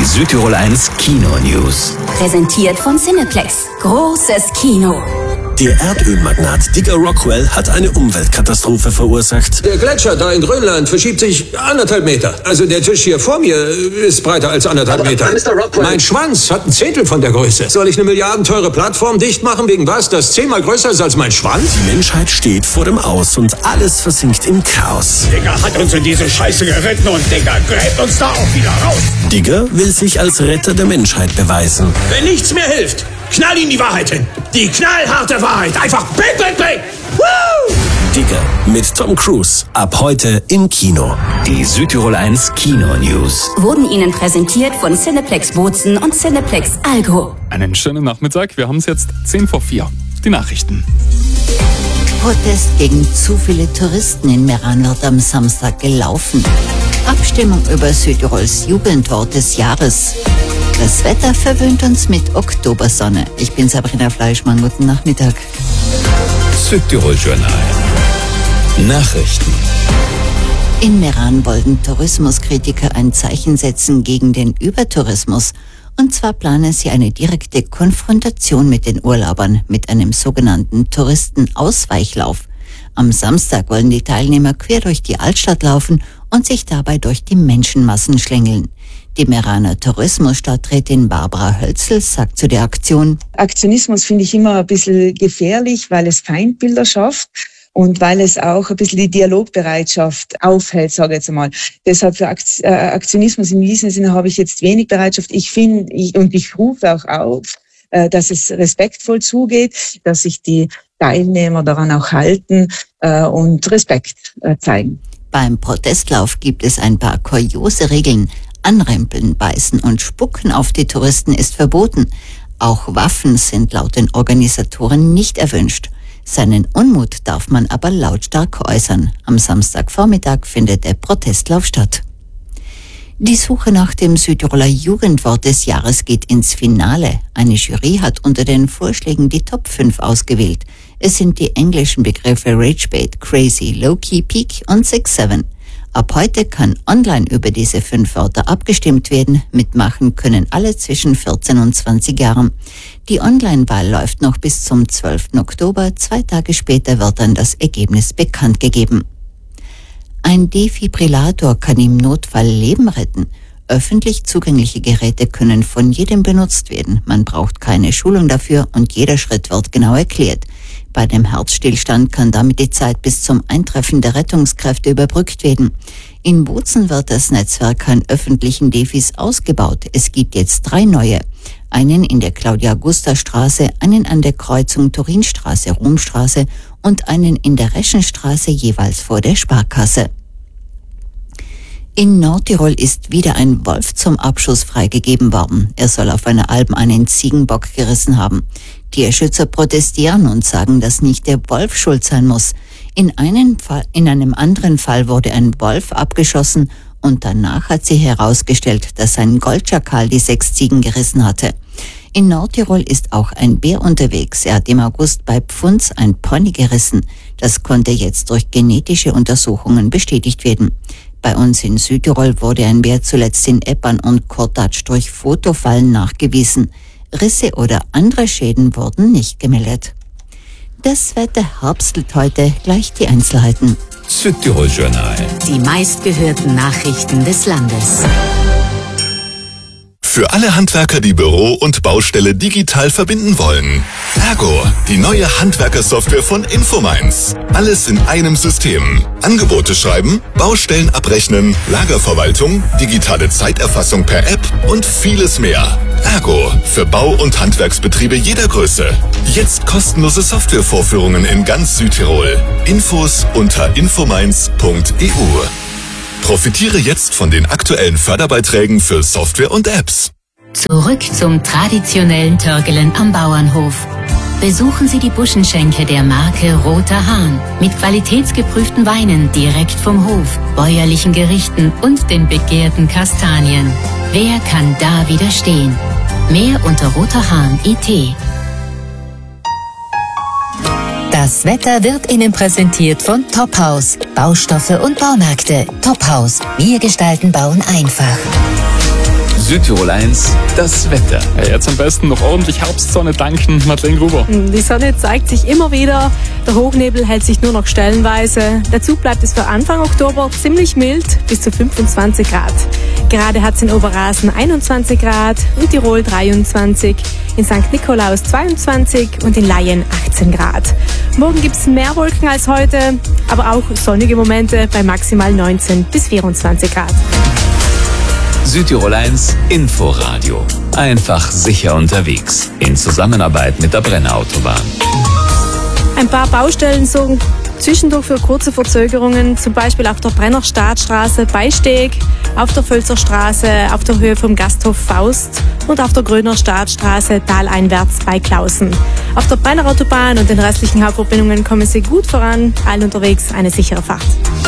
Südtirol 1 Kino-News. Präsentiert von Cineplex. Großes Kino. Der Erdölmagnat Digger Rockwell hat eine Umweltkatastrophe verursacht. Der Gletscher da in Grönland verschiebt sich 1,5 Meter. Also der Tisch hier vor mir ist breiter als 1,5 Meter. Mr. Rockwell. Mein Schwanz hat 1/10 von der Größe. Soll ich eine milliardenteure Plattform dicht machen wegen was, das 10-mal größer ist als mein Schwanz? Die Menschheit steht vor dem Aus und alles versinkt im Chaos. Digger hat uns in diese Scheiße geritten und Digger gräbt uns da auch wieder raus. Digger will sich als Retter der Menschheit beweisen. Wenn nichts mehr hilft, knall ihm die Wahrheit hin. Die knallharte Wahrheit. Einfach bang, bang, bang. Woo! Digger mit Tom Cruise. Ab heute im Kino. Die Südtirol 1 Kino-News. Wurden Ihnen präsentiert von Cineplex Bozen und Cineplex Algo. Einen schönen Nachmittag. Wir haben es jetzt 4:10. Die Nachrichten. Protest gegen zu viele Touristen in Meran wird am Samstag gelaufen. Abstimmung über Südtirols Jugendwort des Jahres. Das Wetter verwöhnt uns mit Oktobersonne. Ich bin Sabrina Fleischmann. Guten Nachmittag. Südtirol Journal. Nachrichten. In Meran wollten Tourismuskritiker ein Zeichen setzen gegen den Übertourismus. Und zwar planen sie eine direkte Konfrontation mit den Urlaubern mit einem sogenannten Touristenausweichlauf. Am Samstag wollen die Teilnehmer quer durch die Altstadt laufen und sich dabei durch die Menschenmassen schlängeln. Die Meraner Tourismusstadträtin Barbara Hölzel sagt zu der Aktion: Aktionismus finde ich immer ein bisschen gefährlich, weil es Feindbilder schafft und weil es auch ein bisschen die Dialogbereitschaft aufhält, sage ich jetzt einmal. Deshalb für Aktionismus in diesem Sinne habe ich jetzt wenig Bereitschaft. Ich rufe auch auf, dass es respektvoll zugeht, dass sich die Teilnehmer daran auch halten und Respekt zeigen. Beim Protestlauf gibt es ein paar kuriose Regeln. Anrempeln, beißen und spucken auf die Touristen ist verboten. Auch Waffen sind laut den Organisatoren nicht erwünscht. Seinen Unmut darf man aber lautstark äußern. Am Samstagvormittag findet der Protestlauf statt. Die Suche nach dem Südtiroler Jugendwort des Jahres geht ins Finale. Eine Jury hat unter den Vorschlägen die Top 5 ausgewählt. Es sind die englischen Begriffe Ragebait, Crazy, Low-Key, Peak und 6-7. Ab heute kann online über diese 5 Wörter abgestimmt werden. Mitmachen können alle zwischen 14 und 20 Jahren. Die Online-Wahl läuft noch bis zum 12. Oktober. 2 Tage später wird dann das Ergebnis bekannt gegeben. Ein Defibrillator kann im Notfall Leben retten. Öffentlich zugängliche Geräte können von jedem benutzt werden. Man braucht keine Schulung dafür und jeder Schritt wird genau erklärt. Bei dem Herzstillstand kann damit die Zeit bis zum Eintreffen der Rettungskräfte überbrückt werden. In Bozen wird das Netzwerk an öffentlichen Defis ausgebaut. Es gibt jetzt 3 neue. Einen in der Claudia-Augusta-Straße, einen an der Kreuzung Turinstraße-Rumstraße und einen in der Reschenstraße jeweils vor der Sparkasse. In Nordtirol ist wieder ein Wolf zum Abschuss freigegeben worden. Er soll auf einer Alm einen Ziegenbock gerissen haben. Tierschützer protestieren und sagen, dass nicht der Wolf schuld sein muss. In einem anderen Fall wurde ein Wolf abgeschossen und danach hat sich herausgestellt, dass ein Goldschakal die 6 Ziegen gerissen hatte. In Nordtirol ist auch ein Bär unterwegs. Er hat im August bei Pfunds ein Pony gerissen. Das konnte jetzt durch genetische Untersuchungen bestätigt werden. Bei uns in Südtirol wurde ein Bär zuletzt in Eppern und Kortatsch durch Fotofallen nachgewiesen. Risse oder andere Schäden wurden nicht gemeldet. Das Wetter herbstelt heute, gleich die Einzelheiten. Südtirol Journal. Die meistgehörten Nachrichten des Landes. Für alle Handwerker, die Büro und Baustelle digital verbinden wollen. Ergo, die neue Handwerkersoftware von Infomines. Alles in einem System. Angebote schreiben, Baustellen abrechnen, Lagerverwaltung, digitale Zeiterfassung per App und vieles mehr. Ergo, für Bau- und Handwerksbetriebe jeder Größe. Jetzt kostenlose Softwarevorführungen in ganz Südtirol. Infos unter infomines.eu. Profitiere jetzt von den aktuellen Förderbeiträgen für Software und Apps. Zurück zum traditionellen Törgelen am Bauernhof. Besuchen Sie die Buschenschenke der Marke Roter Hahn mit qualitätsgeprüften Weinen direkt vom Hof, bäuerlichen Gerichten und den begehrten Kastanien. Wer kann da widerstehen? Mehr unter roterhahn.it. Das Wetter wird Ihnen präsentiert von Tophaus. Baustoffe und Baumärkte. Tophaus. Wir gestalten Bauen einfach. Südtirol 1, das Wetter. Ja, jetzt am besten noch ordentlich Herbstsonne danken, Madeleine Gruber. Die Sonne zeigt sich immer wieder, der Hochnebel hält sich nur noch stellenweise. Dazu bleibt es für Anfang Oktober ziemlich mild, bis zu 25 Grad. Gerade hat es in Oberrasen 21 Grad, in Tirol 23, in St. Nikolaus 22 und in Laien 18 Grad. Morgen gibt es mehr Wolken als heute, aber auch sonnige Momente bei maximal 19 bis 24 Grad. Südtirol 1 Inforadio. Einfach sicher unterwegs. In Zusammenarbeit mit der Brenner-Autobahn. Ein paar Baustellen sorgen zwischendurch für kurze Verzögerungen, zum Beispiel auf der Brenner Staatsstraße bei Steg, auf der Völzerstraße auf der Höhe vom Gasthof Faust und auf der Gröner Staatsstraße taleinwärts bei Klausen. Auf der Brenner Autobahn und den restlichen Hauptverbindungen kommen Sie gut voran, allen unterwegs eine sichere Fahrt.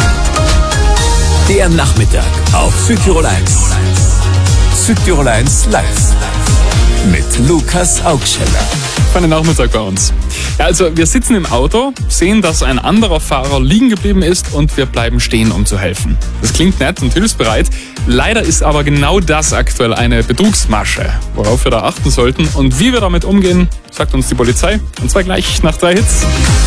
Der Nachmittag auf Südtirol 1. Südtirol 1 live. Mit Lukas Augscheller. Feinen Nachmittag bei uns. Ja, also wir sitzen im Auto, sehen, dass ein anderer Fahrer liegen geblieben ist und wir bleiben stehen, um zu helfen. Das klingt nett und hilfsbereit. Leider ist aber genau das aktuell eine Betrugsmasche, worauf wir da achten sollten. Und wie wir damit umgehen, sagt uns die Polizei. Und zwar gleich nach 3 Hits.